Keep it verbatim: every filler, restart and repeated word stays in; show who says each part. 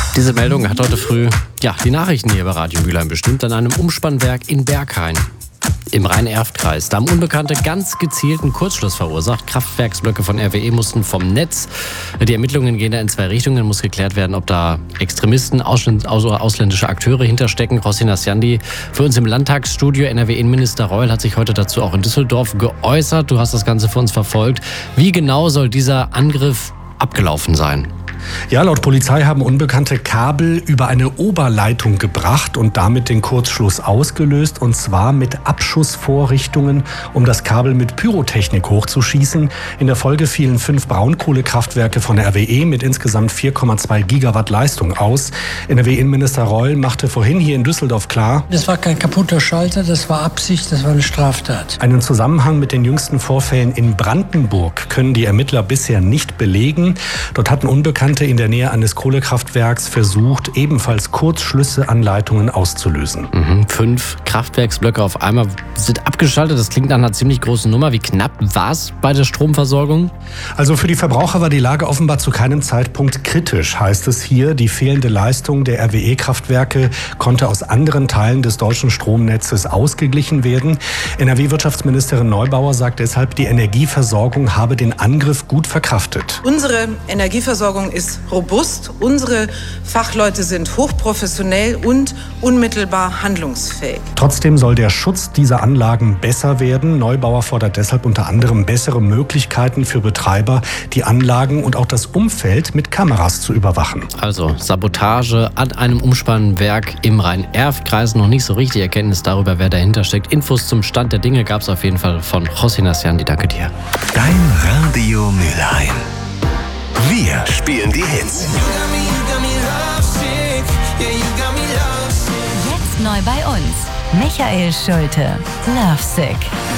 Speaker 1: Diese Meldung hat heute früh ja, die Nachrichten hier bei Radio Mülheim bestimmt an einem Umspannwerk in Berghain im Rhein-Erft-Kreis. Da haben Unbekannte ganz gezielten Kurzschluss verursacht. Kraftwerksblöcke von R W E mussten vom Netz. Die Ermittlungen gehen da in zwei Richtungen. Muss geklärt werden, ob da Extremisten, ausländische Akteure hinterstecken. Rossi Nasjandi für uns im Landtagsstudio. N R W-Innenminister Reul hat sich heute dazu auch in Düsseldorf geäußert. Du hast das Ganze für uns verfolgt. Wie genau soll dieser Angriff abgelaufen sein?
Speaker 2: Ja, laut Polizei haben Unbekannte Kabel über eine Oberleitung gebracht und damit den Kurzschluss ausgelöst. Und zwar mit Abschussvorrichtungen, um das Kabel mit Pyrotechnik hochzuschießen. In der Folge fielen fünf Braunkohlekraftwerke von R W E mit insgesamt vier Komma zwei Gigawatt Leistung aus. N R W-Innenminister Reul machte vorhin hier in Düsseldorf klar:
Speaker 3: Das war kein kaputter Schalter, das war Absicht, das war eine Straftat.
Speaker 2: Einen Zusammenhang mit den jüngsten Vorfällen in Brandenburg können die Ermittler bisher nicht belegen. Dort hatten Unbekannte in der Nähe eines Kohlekraftwerks versucht, ebenfalls Kurzschlüsse an Leitungen auszulösen.
Speaker 1: Mhm, fünf Kraftwerksblöcke auf einmal sind abgeschaltet. Das klingt nach einer ziemlich großen Nummer. Wie knapp war es bei der Stromversorgung?
Speaker 2: Also für die Verbraucher war die Lage offenbar zu keinem Zeitpunkt kritisch, heißt es hier. Die fehlende Leistung der R W E-Kraftwerke konnte aus anderen Teilen des deutschen Stromnetzes ausgeglichen werden. N R W-Wirtschaftsministerin Neubauer sagt deshalb, die Energieversorgung habe den Angriff gut verkraftet.
Speaker 4: Unsere Energieversorgung ist robust, unsere Fachleute sind hochprofessionell und unmittelbar handlungsfähig.
Speaker 2: Trotzdem soll der Schutz dieser Anlagen besser werden. Neubauer fordert deshalb unter anderem bessere Möglichkeiten für Betreiber, die Anlagen und auch das Umfeld mit Kameras zu überwachen.
Speaker 1: Also Sabotage an einem Umspannwerk im Rhein-Erft-Kreis. Noch nicht so richtig Erkenntnis darüber, wer dahinter steckt. Infos zum Stand der Dinge gab es auf jeden Fall von Rossi Nasjandi. Danke dir.
Speaker 5: Dein Radio Mülheim. Wir spielen die Hits.
Speaker 6: Jetzt neu bei uns. Michael Schulte. Lovesick.